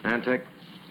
Antec?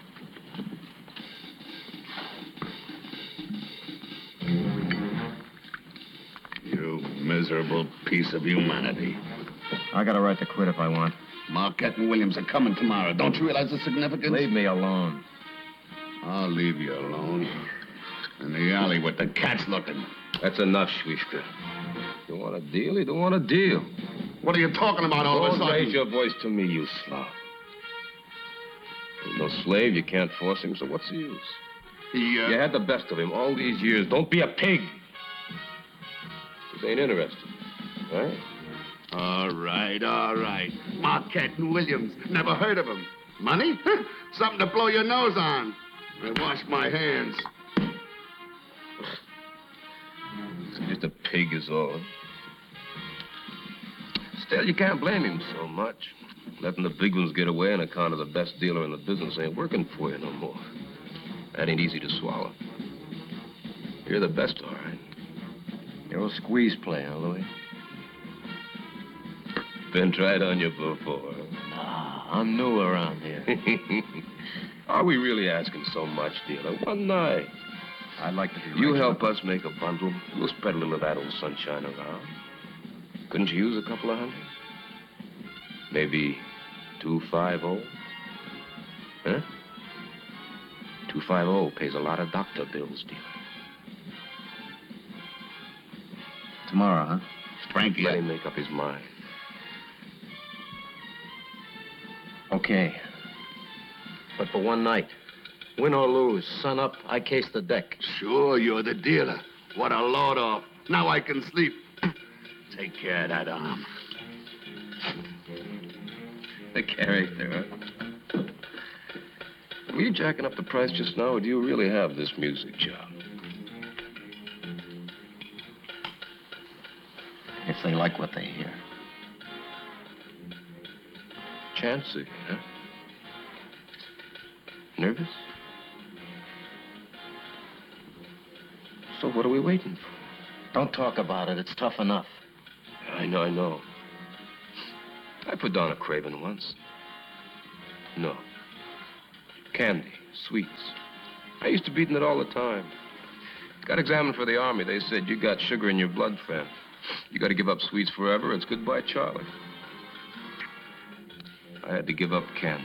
You miserable piece of humanity. I got a right to quit if I want. Marquette and Williams are coming tomorrow. Don't you realize the significance? Leave me alone. I'll leave you alone. In the alley with the cats looking. That's enough, Schwiefka. You want a deal? You don't want a deal. What are you talking about all of a Don't sudden? raise your voice to me, you slob. He's no slave. You can't force him, so what's the use? You You had the best of him all these years. Don't be a pig. This ain't interested, right? All right. Marquette and Williams. Never heard of them. Money? Something to blow your nose on. I wash my hands. Just a pig is all. Still, you can't blame him so much. Letting the big ones get away on account of the best dealer in the business ain't working for you no more. That ain't easy to swallow. You're the best, all right. You're a squeeze player, Louis. Been tried on you before. Nah, I'm new around here. Are we really asking so much, dealer? One night. I'd like to be You rich, help but- us make a bundle. We'll spread a little of that old sunshine around. Couldn't you use a couple of hundred? Maybe 250? Huh? 250 pays a lot of doctor bills, dealer. Tomorrow, huh? Frankie, Let him make up his mind. Okay. But for one night. Win or lose, sun up, I case the deck. Sure, you're the dealer. What a load off. Now I can sleep. Take care of that arm. The character, huh? Were you jacking up the price just now, or do you really have this music job? If they like what they hear. Chancy, huh? Nervous? So what are we waiting for? Don't talk about it. It's tough enough. I know. I put down a craving once. No. Candy, sweets. I used to beat it all the time. Got examined for the Army. They said, you got sugar in your blood, friend. You got to give up sweets forever. It's goodbye, Charlie. I had to give up candy.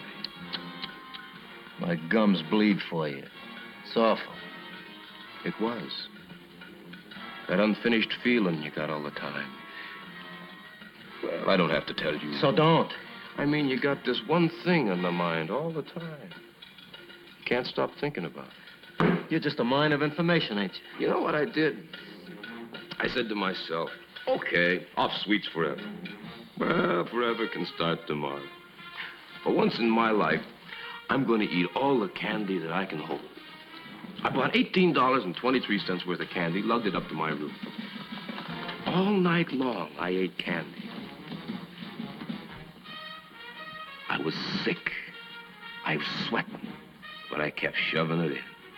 My gums bleed for you. It's awful. It was. That unfinished feeling you got all the time. Well, I don't have to tell you. So don't. I mean, you got this one thing on the mind all the time. You can't stop thinking about it. You're just a mine of information, ain't you? You know what I did? I said to myself, okay, off sweets forever. Well, forever can start tomorrow. For once in my life, I'm going to eat all the candy that I can hold. I bought $18.23 worth of candy, lugged it up to my room. All night long, I ate candy. I was sick. I was sweating, but I kept shoving it in.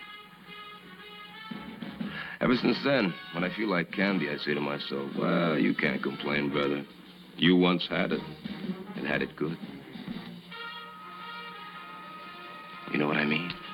Ever since then, when I feel like candy, I say to myself, well, you can't complain, brother. You once had it, and had it good. You know what I mean?